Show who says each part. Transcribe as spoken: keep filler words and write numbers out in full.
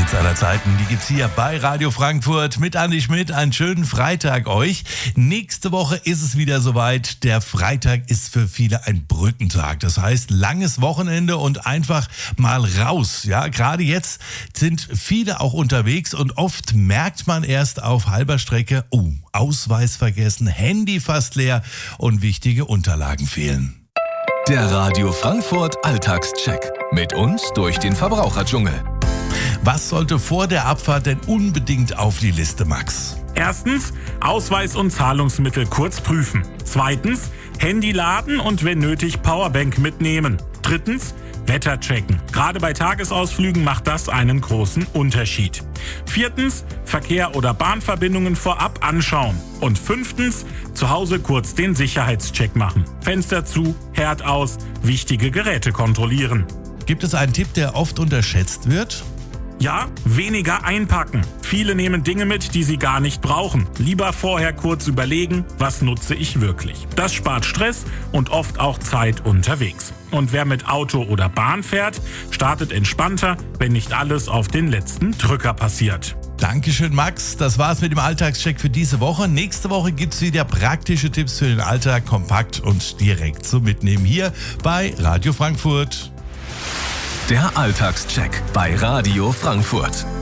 Speaker 1: Hits aller Zeiten, die gibt's hier bei Radio Frankfurt mit Andi Schmidt. Einen schönen Freitag euch. Nächste Woche ist es wieder soweit. Der Freitag ist für viele ein Brückentag. Das heißt, langes Wochenende und einfach mal raus. Ja, gerade jetzt sind viele auch unterwegs und oft merkt man erst auf halber Strecke, oh, Ausweis vergessen, Handy fast leer und wichtige Unterlagen fehlen.
Speaker 2: Der Radio Frankfurt Alltagscheck. Mit uns durch den Verbraucherdschungel.
Speaker 1: Was sollte vor der Abfahrt denn unbedingt auf die Liste, Max?
Speaker 3: Erstens, Ausweis und Zahlungsmittel kurz prüfen. Zweitens, Handy laden und wenn nötig Powerbank mitnehmen. Drittens, Wetter checken. Gerade bei Tagesausflügen macht das einen großen Unterschied. Viertens, Verkehr oder Bahnverbindungen vorab anschauen. Und fünftens, zu Hause kurz den Sicherheitscheck machen. Fenster zu, Herd aus, wichtige Geräte kontrollieren.
Speaker 1: Gibt es einen Tipp, der oft unterschätzt wird?
Speaker 3: Ja, weniger einpacken. Viele nehmen Dinge mit, die sie gar nicht brauchen. Lieber vorher kurz überlegen, was nutze ich wirklich. Das spart Stress und oft auch Zeit unterwegs. Und wer mit Auto oder Bahn fährt, startet entspannter, wenn nicht alles auf den letzten Drücker passiert.
Speaker 1: Dankeschön, Max. Das war's mit dem Alltagscheck für diese Woche. Nächste Woche gibt's wieder praktische Tipps für den Alltag, kompakt und direkt zum Mitnehmen hier bei Radio Frankfurt.
Speaker 2: Der Alltagscheck bei Radio Frankfurt.